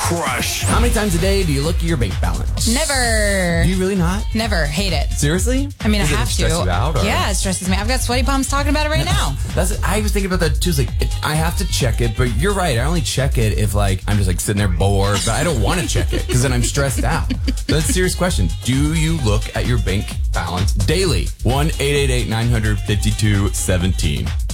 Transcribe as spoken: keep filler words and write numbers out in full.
crush. How many times a day do you look at your bank balance? Never. Do you really not? Never. Hate it. Seriously? I mean, Does I it have stress to. you out, or? Yeah, it stresses me. I've got sweaty palms talking about it right now. That's. I was thinking about that too. It's like it, I have to check it, but you're right. I only check it if like I'm just like sitting there bored, but I don't want to check it because then I'm stressed out. That's a serious question. Do you look at your bank balance daily? one eight eight eight nine hundred fifty-two seventeen